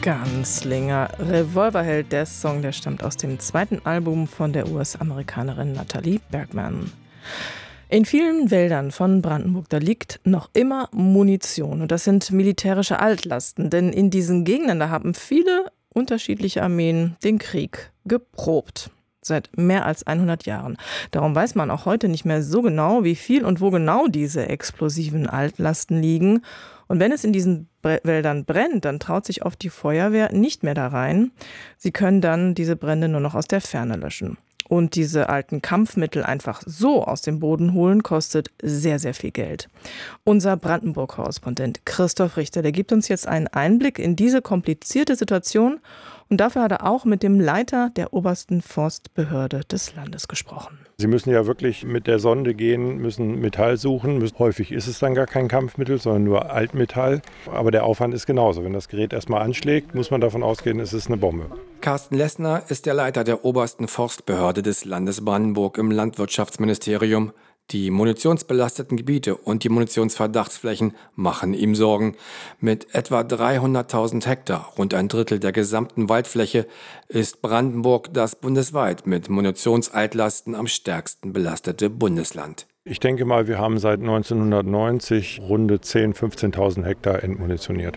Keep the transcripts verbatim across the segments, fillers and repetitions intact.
Ganzlinger. Revolverheld, der Song, der stammt aus dem zweiten Album von der U S-Amerikanerin Natalie Bergman. In vielen Wäldern von Brandenburg, da liegt noch immer Munition. Und das sind militärische Altlasten. Denn in diesen Gegenden, da haben viele unterschiedliche Armeen den Krieg geprobt. Seit mehr als hundert Jahren. Darum weiß man auch heute nicht mehr so genau, wie viel und wo genau diese explosiven Altlasten liegen. Und wenn es in diesen Wäldern brennt, dann traut sich oft die Feuerwehr nicht mehr da rein. Sie können dann diese Brände nur noch aus der Ferne löschen. Und diese alten Kampfmittel einfach so aus dem Boden holen, kostet sehr, sehr viel Geld. Unser Brandenburg-Korrespondent Christoph Richter, der gibt uns jetzt einen Einblick in diese komplizierte Situation. Und dafür hat er auch mit dem Leiter der obersten Forstbehörde des Landes gesprochen. Sie müssen ja wirklich mit der Sonde gehen, müssen Metall suchen. Häufig ist es dann gar kein Kampfmittel, sondern nur Altmetall. Aber der Aufwand ist genauso. Wenn das Gerät erstmal anschlägt, muss man davon ausgehen, es ist eine Bombe. Carsten Lessner ist der Leiter der obersten Forstbehörde des Landes Brandenburg im Landwirtschaftsministerium. Die munitionsbelasteten Gebiete und die Munitionsverdachtsflächen machen ihm Sorgen. Mit etwa dreihunderttausend Hektar, rund ein Drittel der gesamten Waldfläche, ist Brandenburg das bundesweit mit Munitionsaltlasten am stärksten belastete Bundesland. Ich denke mal, wir haben seit neunzehnhundertneunzig rund zehntausend, fünfzehntausend Hektar entmunitioniert.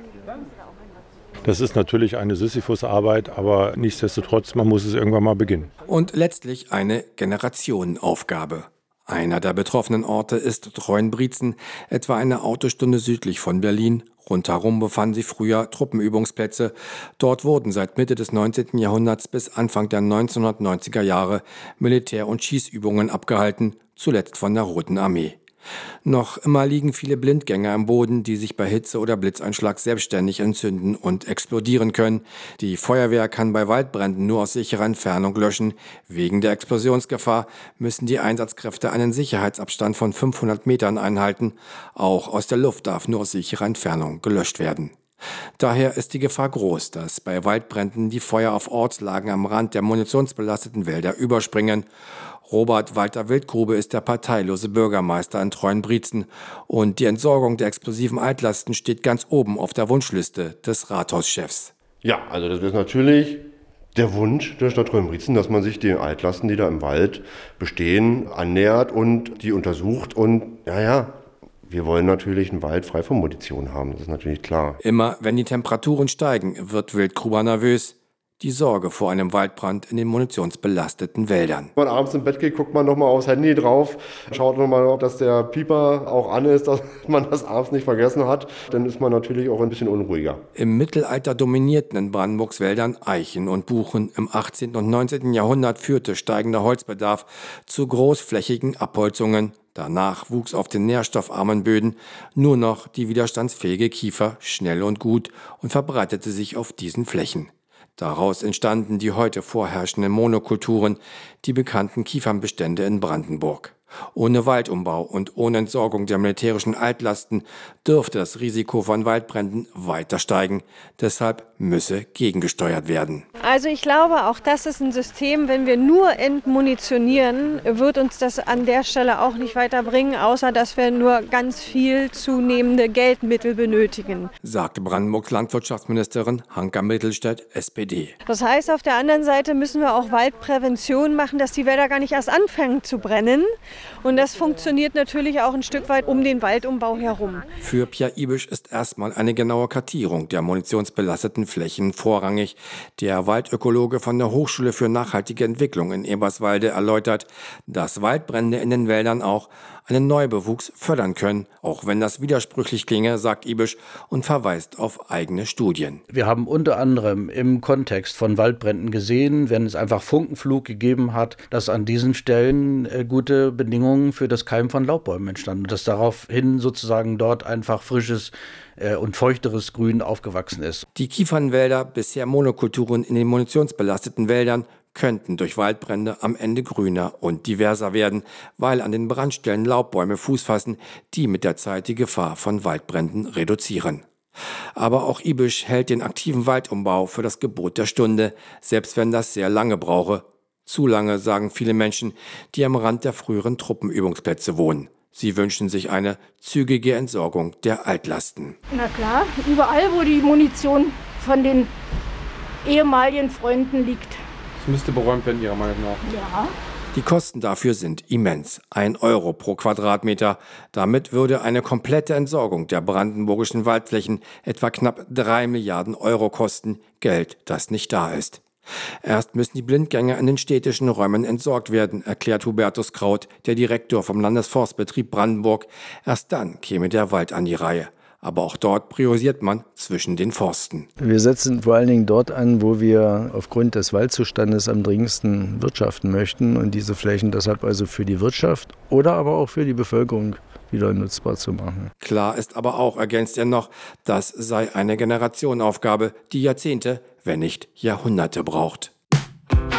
Das ist natürlich eine Sisyphus-Arbeit, aber nichtsdestotrotz, man muss es irgendwann mal beginnen. Und letztlich eine Generationenaufgabe. Einer der betroffenen Orte ist Treuenbrietzen, etwa eine Autostunde südlich von Berlin. Rundherum befanden sich früher Truppenübungsplätze. Dort wurden seit Mitte des neunzehnten Jahrhunderts bis Anfang der neunzehnhundertneunziger Jahre Militär- und Schießübungen abgehalten, zuletzt von der Roten Armee. Noch immer liegen viele Blindgänger im Boden, die sich bei Hitze oder Blitzeinschlag selbstständig entzünden und explodieren können. Die Feuerwehr kann bei Waldbränden nur aus sicherer Entfernung löschen. Wegen der Explosionsgefahr müssen die Einsatzkräfte einen Sicherheitsabstand von fünfhundert Metern einhalten. Auch aus der Luft darf nur aus sicherer Entfernung gelöscht werden. Daher ist die Gefahr groß, dass bei Waldbränden die Feuer auf Ortslagen am Rand der munitionsbelasteten Wälder überspringen. Robert Walter Wildgrube ist der parteilose Bürgermeister in Treuenbrietzen und die Entsorgung der explosiven Altlasten steht ganz oben auf der Wunschliste des Rathauschefs. Ja, also das ist natürlich der Wunsch der Stadt Treuenbrietzen, dass man sich den Altlasten, die da im Wald bestehen, annähert und die untersucht und ja, ja, wir wollen natürlich einen Wald frei von Munition haben, das ist natürlich klar. Immer wenn die Temperaturen steigen, wird Wildgruber nervös. Die Sorge vor einem Waldbrand in den munitionsbelasteten Wäldern. Wenn man abends ins Bett geht, guckt man nochmal aufs Handy drauf, schaut nochmal, ob das der Pieper auch an ist, dass man das abends nicht vergessen hat. Dann ist man natürlich auch ein bisschen unruhiger. Im Mittelalter dominierten in Brandenburgs Wäldern Eichen und Buchen. Im achtzehnten und neunzehnten Jahrhundert führte steigender Holzbedarf zu großflächigen Abholzungen. Danach wuchs auf den nährstoffarmen Böden nur noch die widerstandsfähige Kiefer schnell und gut und verbreitete sich auf diesen Flächen. Daraus entstanden die heute vorherrschenden Monokulturen, die bekannten Kiefernbestände in Brandenburg. Ohne Waldumbau und ohne Entsorgung der militärischen Altlasten dürfte das Risiko von Waldbränden weiter steigen. Deshalb müsse gegengesteuert werden. Also ich glaube, auch das ist ein System, wenn wir nur entmunitionieren, wird uns das an der Stelle auch nicht weiterbringen, außer dass wir nur ganz viel zunehmende Geldmittel benötigen, sagte Brandenburgs Landwirtschaftsministerin Hanka Mittelstädt, S P D. Das heißt, auf der anderen Seite müssen wir auch Waldprävention machen, dass die Wälder gar nicht erst anfangen zu brennen. Und das funktioniert natürlich auch ein Stück weit um den Waldumbau herum. Für Pierre Ibisch ist erstmal eine genaue Kartierung der munitionsbelasteten Flächen vorrangig. Der Waldökologe von der Hochschule für nachhaltige Entwicklung in Eberswalde erläutert, dass Waldbrände in den Wäldern auch einen Neubewuchs fördern können, auch wenn das widersprüchlich klinge, sagt Ibisch und verweist auf eigene Studien. Wir haben unter anderem im Kontext von Waldbränden gesehen, wenn es einfach Funkenflug gegeben hat, dass an diesen Stellen äh, gute Bedingungen für das Keimen von Laubbäumen entstanden, dass daraufhin sozusagen dort einfach frisches äh, und feuchteres Grün aufgewachsen ist. Die Kiefernwälder, bisher Monokulturen in den munitionsbelasteten Wäldern, könnten durch Waldbrände am Ende grüner und diverser werden, weil an den Brandstellen Laubbäume Fuß fassen, die mit der Zeit die Gefahr von Waldbränden reduzieren. Aber auch Ibisch hält den aktiven Waldumbau für das Gebot der Stunde, selbst wenn das sehr lange brauche. Zu lange, sagen viele Menschen, die am Rand der früheren Truppenübungsplätze wohnen. Sie wünschen sich eine zügige Entsorgung der Altlasten. Na klar, überall, wo die Munition von den ehemaligen Freunden liegt. Das müsste beräumt werden, Ihrer Meinung nach? Ja. Die Kosten dafür sind immens. Ein Euro pro Quadratmeter. Damit würde eine komplette Entsorgung der brandenburgischen Waldflächen etwa knapp drei Milliarden Euro kosten. Geld, das nicht da ist. Erst müssen die Blindgänger in den städtischen Räumen entsorgt werden, erklärt Hubertus Kraut, der Direktor vom Landesforstbetrieb Brandenburg. Erst dann käme der Wald an die Reihe. Aber auch dort priorisiert man zwischen den Forsten. Wir setzen vor allen Dingen dort an, wo wir aufgrund des Waldzustandes am dringendsten wirtschaften möchten und diese Flächen deshalb also für die Wirtschaft oder aber auch für die Bevölkerung wieder nutzbar zu machen. Klar ist aber auch, ergänzt er noch, das sei eine Generationenaufgabe, die Jahrzehnte, wenn nicht Jahrhunderte braucht.